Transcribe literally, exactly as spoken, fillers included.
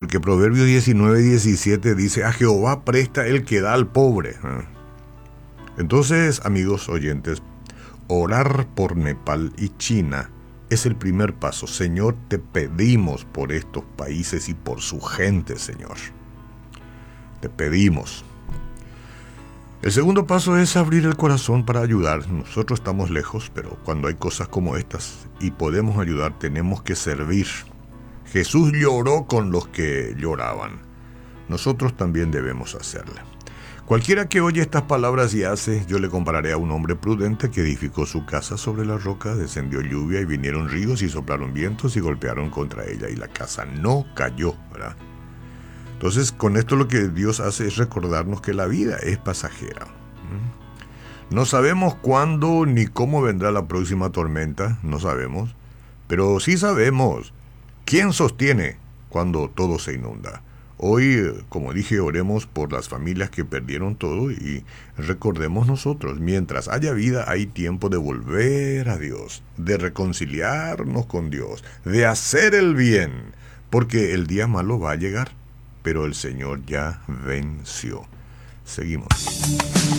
porque Proverbios diecinueve diecisiete dice: a Jehová presta el que da al pobre. Entonces, amigos oyentes, orar por Nepal y China es el primer paso. Señor, te pedimos por estos países y por su gente, Señor. Te pedimos. El segundo paso es abrir el corazón para ayudar. Nosotros estamos lejos, pero cuando hay cosas como estas y podemos ayudar, tenemos que servir. Jesús lloró con los que lloraban. Nosotros también debemos hacerlo. Cualquiera que oye estas palabras y hace, yo le compararé a un hombre prudente que edificó su casa sobre la roca, descendió lluvia y vinieron ríos y soplaron vientos y golpearon contra ella y la casa no cayó, ¿verdad? Entonces, con esto lo que Dios hace es recordarnos que la vida es pasajera. No sabemos cuándo ni cómo vendrá la próxima tormenta, no sabemos, pero sí sabemos quién sostiene cuando todo se inunda. Hoy, como dije, oremos por las familias que perdieron todo y recordemos nosotros, mientras haya vida hay tiempo de volver a Dios, de reconciliarnos con Dios, de hacer el bien, porque el día malo va a llegar, pero el Señor ya venció. Seguimos.